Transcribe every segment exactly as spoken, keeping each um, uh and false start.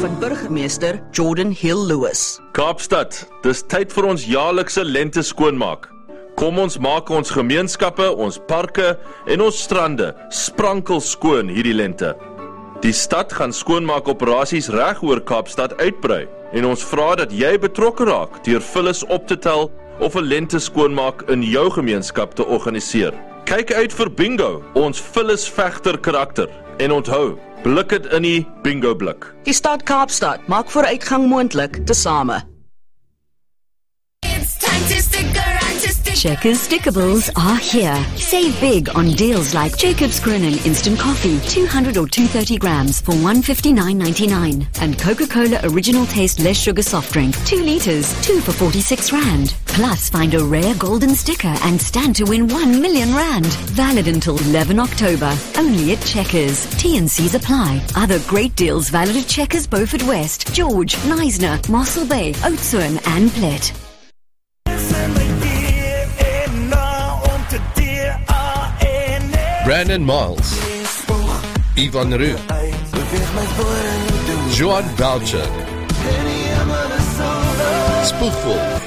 van burgemeester Jordan Hill-Lewis. Kaapstad, dis tyd vir ons jaarlikse lente skoonmaak. Kom ons maak ons gemeenskappe, ons parke en ons strande sprankel skoon hierdie lente. Die stad gaan skoonmaakoperasies reg oor Kaapstad uitbrei en ons vra dat jy betrokke raak deur vullis op te tel of 'n lente skoonmaak in jou gemeenskap te organiseer. Kyk uit vir bingo, ons vullis vegter karakter en onthou, blik dit in die bingo blik. Die stad Kaapstad maak vooruitgang moontlik tesame. Checkers Stickables are here. Save big on deals like Jacob's Cronin Instant Coffee, two hundred or two hundred thirty grams for one fifty-nine ninety-nine. And Coca-Cola Original Taste Less Sugar Soft Drink, two litres, two for forty-six rand. Plus, find a rare golden sticker and stand to win one million rand. Valid until eleven October. Only at Checkers. T and C's apply. Other great deals valid at Checkers Beaufort West, George, Neisner, Mossel Bay, Oudtshoorn and Plet. Brandon Miles, Ivan Roux, Joan Boucher, Spoegwolf,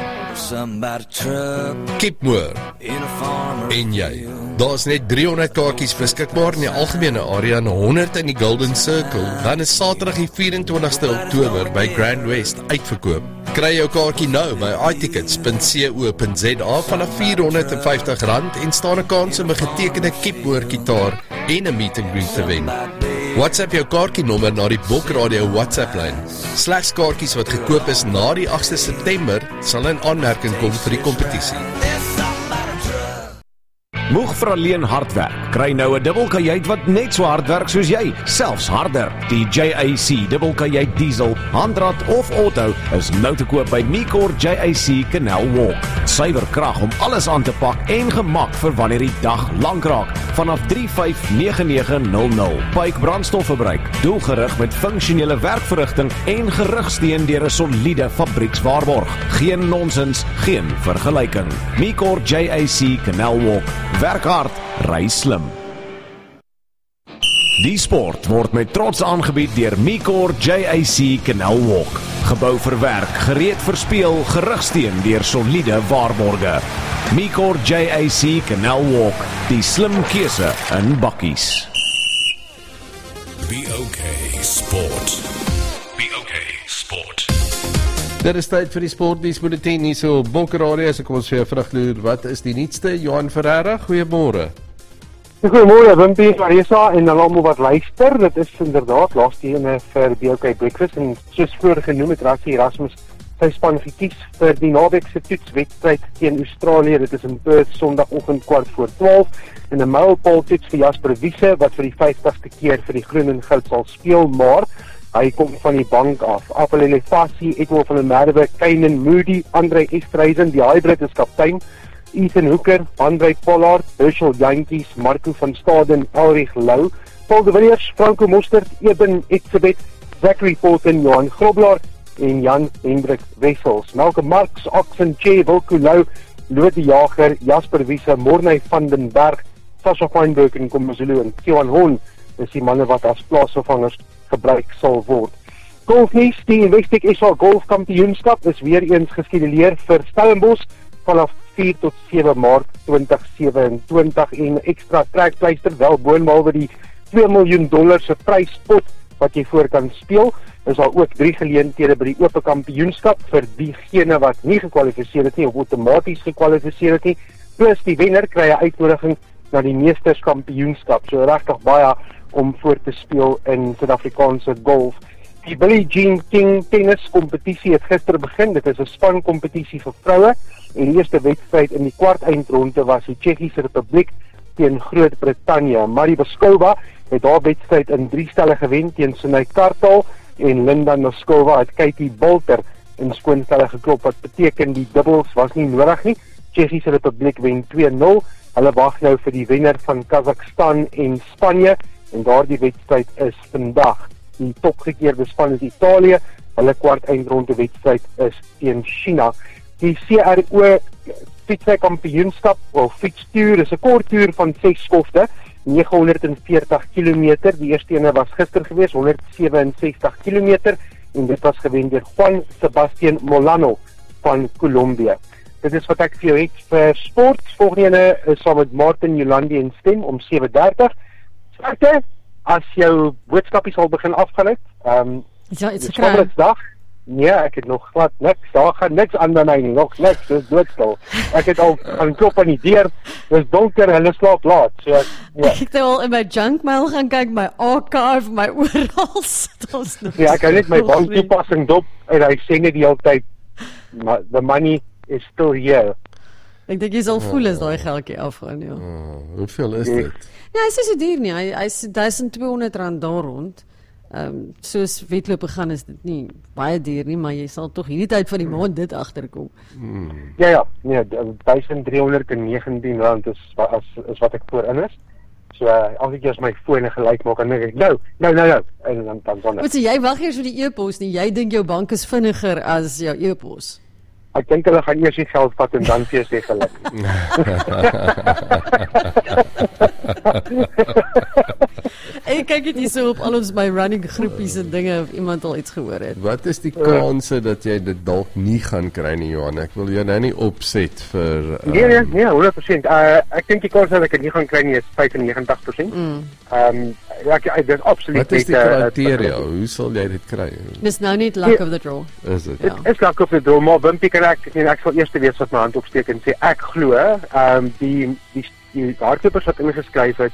Kipmoor en jy. Daar's net driehonderd kaartjies beskikbaar in die algemene area en honderd in die Golden Circle. Dan is Saterdag die vyf-en-twintigste Oktober by Grand West uitverkoop. Kry jou kaartjie nou by i tickets dot co dot za vanaf vierhonderd vyftig rand en staan 'n kans om 'n getekende Kipmoor gitaar en 'n meet and greet te wen. WhatsApp jou kaartjienommer na die Bok Radio WhatsApp-lyn. Slegs kaartjies wat gekoop is na die agste September sal in aanmerking kom vir die kompetisie. Moeg vir alleen hard werk. Kry nou 'n dubbelkajuit wat net so hard werk soos jy, selfs harder. Die J A C dubbelkajuit diesel, handrad of auto is nou te koop by Micor J A C Canal Walk. Suiwer krag om alles aan te pak en gemak vir wanneer die dag lank raak. Vanaf drie vyf nege nege nul nul. Pyke brandstofverbruik, doelgerig met funksionele werkverrigting en gerugsteun deur 'n soliede fabriekswaarborg. Geen nonsens, geen vergelyking. Micor J A C Canal Walk. Werk hard, ry slim. Die sport word met trots aangebied deur Micor J A C Canal Walk. Gebou vir werk, gereed vir speel, gerugsteun deur soliede waarborge. Micor J A C Canal Walk, die slim keuse in bakkies. Be okay, sport. Be okay, sport. Dit is tyd vir die sportnuusbulletin hier so op Bok Radio. So kom ons vir jou vrugloer. Wat is die nuutste? Johan Ferreira, goeiemôre. Goeiemôre, Wimpie, Marisa en almal wat luister. Dit is inderdaad laaste ene vir B O K Breakfast en soos vroeër genoem het Rassie Erasmus sy span gekies vir die naweekse toetswedstryd teen Australië. Dit is in Perth Sondagoggend kwart voor twaalf en 'n mylpaal toets vir Jasper Wiese wat vir die vyftigste keer vir die groen en goud sal speel, maar hy kom van die bank af. Apelele Fassi, Edwin van der Merwe, Keinan Moody, Andre Estreisen, die hybrid is kaptein, Ethan Hooker, Andre Pollard, Herschel Jantjies, Marco van Staden, Elrich Lou, Paul de Villiers, Franco Mostert, Eben Etzebeth, Zachary Polton, Johan Grobler en Jan Hendrik Wessels. Malcolm Marx, Oxen Che, Wilco Lou, Lood de Jager, Jasper Wiese, Morney van den Berg, Sasha Feinberg en Komazulu en Kiewan Hoorn is die manne wat as plaasvervangers gebruik sal word. Golfnuus, die Investec S A Golf Kampioenskap is weer eens geskeduleer vir Stellenbosch vanaf vier tot sewe Maart twintig sewe-en-twintig en ekstra trekpleister wel boonbehalwe die twee miljoen dollar se pryspot wat jy voor kan speel, is daar ook drie geleenthede by die Ope Kampioenskap vir diegene wat nie gekwalifiseer het nie of outomaties gekwalifiseer het nie, plus die wenner kry 'n uitnodiging na die Meesters Kampioenskap, so regtig baie om voor te speel in Suid-Afrikaanse golf. Die Billie Jean King tennis kompetisie het gister begin. Dit is 'n span kompetisie vir vroue en die eerste wedstryd in die kwart eindronde was die Tsjechiese Republiek teen Groot-Brittanje. Marie Boskova het haar wedstryd in drie stelle gewen teen Sinay Kartal en Linda Noskova het Katie Bolter in skoonstelle geklop, wat beteken die dubbels was nie nodig nie. Tsjechiese Republiek wen twee nul. Hulle wag nou vir die wenner van Kazakhstan en Spanje en daardie wedstryd is vandag. Die topgekeerde span is Italië, hulle kwart eindronde wedstryd is teen China. Die C R O fietsry kampioenskap of fietstoer is 'n kort toer van ses skofte nege honderd veertig kilometer. Die eerste ene was gister gewees, honderd sewe en sestig kilometer, en dit was gewen deur Juan Sebastian Molano van Colombia. Dit is wat ek vir jou het vir sport. Volgende ene is saam met Martin Jolandi en Stem om sewe dertig. Sterkte, as jou boodskapies al begin afgaan het, um, ja, dis Vadersdag. Nee, ek het nog glad niks, daar gaan niks aan by my nie, nog niks, dis doodstil. Ek het al gaan klop aan die deur, dis donker, hulle slaap laat, so, ja. Ek het al in my junk mail gaan kyk, my archive, my oral, ja, ek het net my banktoepassing dop, en hy sê net die hele tyd, the money is still here. Ek dink jy sal voel as daai geldjie afgaan, ja. Oh, hoeveel is dit? Nee, hy sê so duur nie, hy, hy is duisend tweehonderd rand daar rond. Um, soos wedlope gaan is dit nie baie duur nie, maar jy sal tog hierdie tyd van die maand dit agterkom. Hmm. Ja, ja, nee, duisend driehonderd negentien rand is, is, is wat ek voorin is. So, uh, elke keer as my fone gelyk maak, dan denk ek, nou, nou, nou, nou, en dan dan dan. Wat sê, jy wag eers vir die e-pos nie, jy dink jou bank is vinniger as jou e-pos. Ek dink hulle gaan eers die geld vat en dan vir sê geluk. Ek kyk dit hier so op al ons my running groepies en dinge of iemand al iets gehoor het. Wat is die kanse dat jy dit dalk nie gaan kry nie, Johan? Ek wil jou nou nie opset vir um... Nee, nee, nee, honderd persent. Uh, ek dink die kans dat ek dit nie gaan kry nie is vyfennegentig persent. Mm. Um, ja, ek, dit is absoluut. Wat is die kriteria? Uh, Hoe sal jy dit kry? Dis nou net luck of the draw. Is dit? Dit ja. is luck of the draw, maar Wimpie kan ek, nee, ek sal eers wees wat my hand opsteek en sê, ek glo, um, die, die, die hardlopers wat ingeskryf het,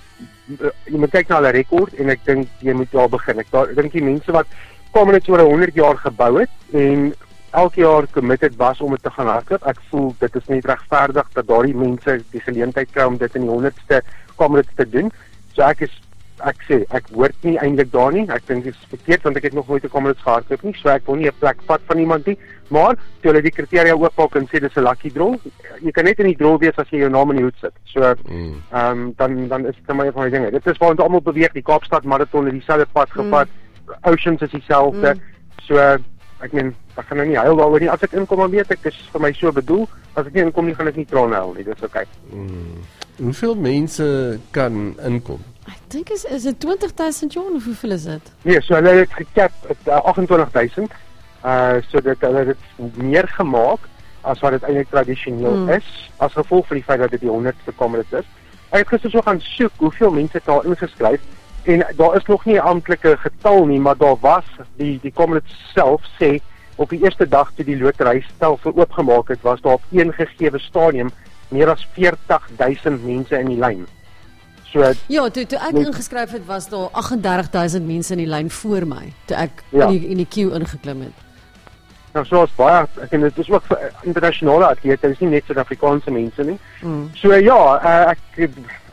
jy moet kyk na hulle rekord en ek dink jy moet daar begin. Ek dink die mense wat kom net oor honderd jaar gebou het en elke jaar committed was om dit te gaan hardloop. Ek voel dit is nie regverdig dat daardie mense die geleentheid kry om dit in die honderdste Comrades te doen. So ek is ek sê ek hoort nie eintlik daar nie. Ek dink dit is verkeerd want ek het nog nooit 'n Comrades gehardloop nie. So ek wil nie 'n plek vat van iemand nie. Maar toe hulle die kriteria oopmaak en sê dis 'n lucky draw, jy kan net in die draw wees as jy jou naam in die hoed sit. So ehm mm. um, dan dan is dit maar een van die dinge. Dit is waar ons almal beweeg. Die Kaapstad marathon het dieselfde pad gevat. Mm. Oceans is dieselfde. Mm. So ek meen, ek gaan nou nie huil daaroor nie. As ek inkom dan weet ek dis vir my so bedoel. As ek nie inkom nie gaan ek nie trane huil nie. Dis okay. Mm. Hoeveel mense kan inkom? Ek dink is is dit twintig duisend John of hoeveel is dit? Nee, so hulle het gekap het uh, agt en twintig duisend. Uh so dit hulle het dit meer gemaak as wat dit eintlik tradisioneel mm. is as gevolg van die feit dat dit die honderdste Comrades is. Ek het gister so gaan soek hoeveel mense daar ingeskryf en daar is nog nie 'n amptelike getal nie, maar daar was die die Comrades self sê op die eerste dag toe die loterystelsel oopgemaak het, was daar op een gegeewe stadium meer as veertig duisend mense in die lyn. So, ja, toe, toe ek nee, ingeskryf het, was daar agt en dertig duisend mense in die lyn voor my, toe ek ja. in, die, in die queue ingeklim het. Nou, so is baie, ek en dit is ook vir internasionale atlete, dit is nie net Suid-Afrikaanse mense nie. Mm. So ja, uh, ek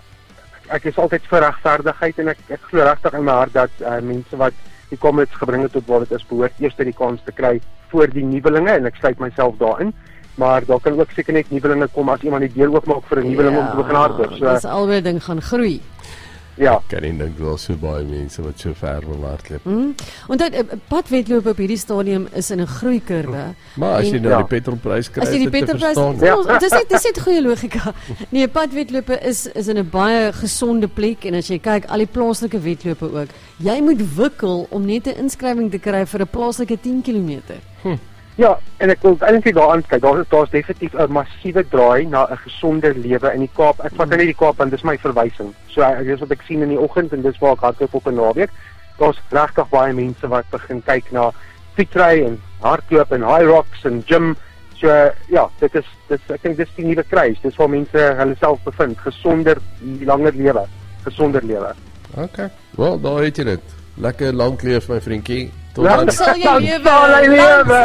ek is altyd vir regverdigheid en ek, ek glo regtig in my hart dat uh, mense wat die Comrades gebring het tot waar dit is, behoort eers die kans te kry voor die nuwelinge en ek sluit myself daarin. Maar daar kan ook seker net nuwelinge kom as iemand die deur oopmaak vir 'n nuweling ja, om te begin hardloop. So dis albei ding gaan groei. Ja. Kan nie dink wel so baie mense wat so ver wil hardloop. Mm. En dit padwedloop op hierdie stadium is in 'n groeikurwe. Maar as jy nou ja. die petrolprys kry, as jy die petrolprys, ja. dis net dis net goeie logika. Nee, padwedlope is is in 'n baie gesonde plek en as jy kyk al die plaaslike wedlope ook, jy moet wikkel om net 'n inskrywing te kry vir 'n plaaslike tien kilometer. Hm. Ja, en ek wil eintlik daaraan kyk. Daar is daar's definitief 'n massiewe draai na 'n gesonder lewe in die Kaap. Ek vat nou net die Kaap want dis my verwysing. So ek dis wat ek sien in die oggend en dis waar ek hardloop op 'n naweek. Daar's regtig baie mense wat begin kyk na fietsry en hardloop en high rocks en gym. So ja, dit is dit ek dink dis die nuwe kruis. Dis waar mense hulle self bevind, gesonder, langer lewe, gesonder lewe. Okay. Wel, daar het jy dit. Lekker lank leef my vriendjie. Lang sal jy lewe. Lang lewe.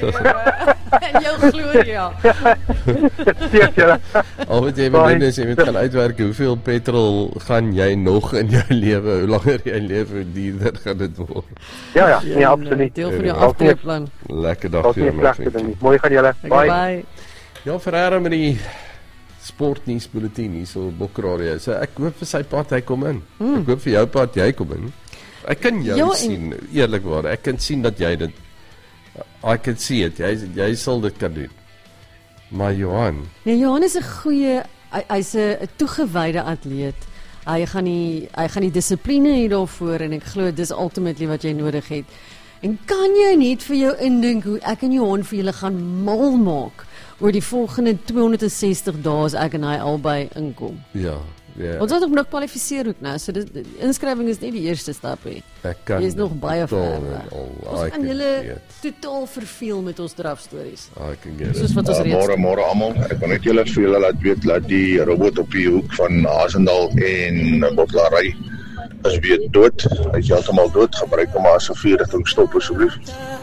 En jou gloria. Seker. Al wat jy moet doen is jy moet gaan uitwerk hoeveel petrol gaan jy nog in jou lewe, hoe langer jy leef, hoe duurder gaan dit word. Ja ja, nee, absoluut. Deel van jou aftreeplan. Lekker dag vir jou. Mooi gaan julle. Bye. Bye. Ja, Ferreira met die sportnuus bulletin hier so Bokradio. So ek hoop vir sy pad hy kom in. Hmm. Ek hoop vir jou pad jy kom in. Ek kan jou ja, sien, eerlikwaar, ek kan sien dat jy dit, I can see it, jy, jy sal dit kan doen. Maar Johan... Nee, Johan is 'n goeie, hy, hy's 'n toegewyde atleet. Hy gaan die hy gaan die dissipline hê daarvoor en ek glo dis ultimately wat jy nodig het. En kan jy net vir jou indink hoe ek en Johan vir julle gaan mal maak oor die volgende tweehonderdsestig dae as ek en hy albei inkom. Ja, ja. Ons het nog kwalifiseer ook nou, so dis die inskrywing is nie die eerste stap nie. Ek kan Jy is nog baie ver. al, Ons kan julle totaal verveel met ons drafstories. I can get Soos wat ons reeds. Môre môre almal. Ek wil net julle vir julle laat weet dat die robot op die hoek van Asendal en Botlarey is weer dood. Hy is heeltemal dood. Gebruik hom as 'n vuurrigting stop asseblief.